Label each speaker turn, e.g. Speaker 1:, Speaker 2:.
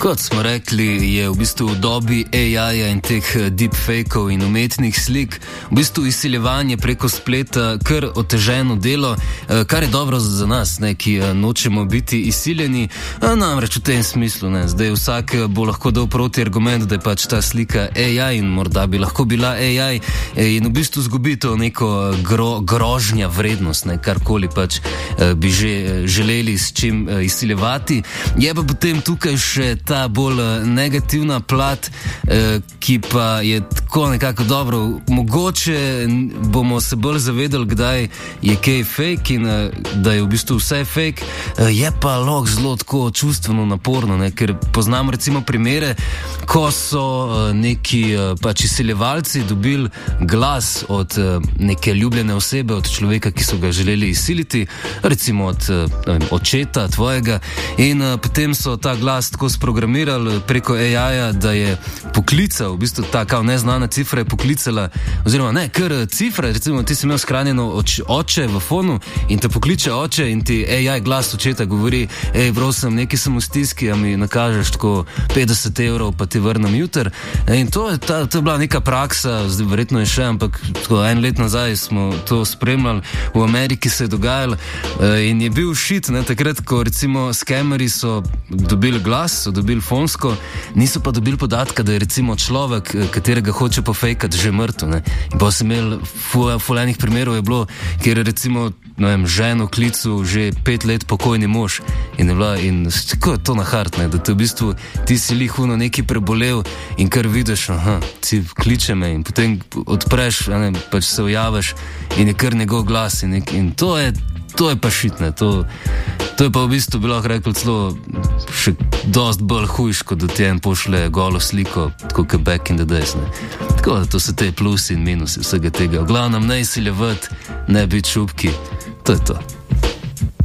Speaker 1: Kot smo rekli, je v bistvu v dobi AI-ja in teh deepfakeov in umetnih slik v bistvu izsiljevanje preko spleta kar oteženo delo, kar je dobro za nas, ne, ki nočemo biti izsiljeni, namreč v tem smislu, ne, zdaj vsak bo lahko dal proti argument, da je pač ta slika AI in morda bi lahko bila AI in v bistvu zgubi to neko grožnja vrednost, ne, karkoli pač bi že želeli s čim izsiljevati. Je pa potem tukaj še ta bolj negativna plat, ki pa je tako nekako dobro. Mogoče bomo se bolj zavedali, kdaj je kaj fake in da je v bistvu vse fake, je pa lahko zelo tako čustveno naporno, ne? Ker poznam recimo primere, ko so neki pač izsiljevalci dobili glas od neke ljubljene osebe, od človeka, ki so ga želeli izsiliti, recimo od očeta tvojega, in potem so ta glas tako sprogramirali preko AI-ja, da je poklical, v bistvu ta kao neznana cifra je poklicala, oziroma ne, kar cifra, recimo ti si imel skranjeno oče v fonu in te pokliče oče in ti AI glas očeta govori, prosim, nekaj sem v stiski, a mi nakažeš tako 50 evrov, pa ti vrnem jutr. In to je bila neka praksa, zdaj verjetno je še, ampak tako 1 let nazaj smo to spremljali, v Ameriki se je dogajalo in je bil shit, ne, takrat, ko recimo skameri so dobili glas, so dobili fonsko, niso pa dobili podatka, da je recimo človek, katerega hoče pofejkati, že mrtev, ne. In pa sem imel fulejnih primerov je bilo, kjer je recimo, ne vem, ženo klicu že 5 let pokojni mož in je bila, in tako je to na hard, ne, da te v bistvu ti si lihuno neki prebolel in kar vidiš, ti kliče me in potem odpreš, ne, pač se ujaviš in je kar njegov glas in to je pa šitne, to je pa v bistvu bi lahko rekel celo še dost bolj hujš, kot da ti en pošle golo sliko, tako kot back in the days, ne. Tako da to so te plusi in minusi vsega tega. V glavnem ne izsiljevati, ne biti šupki, to je to.